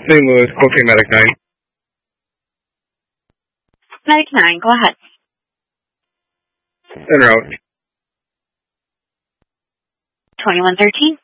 St. Louis, Cocaine Medic 9. Medic 9, go ahead. En route. 2113.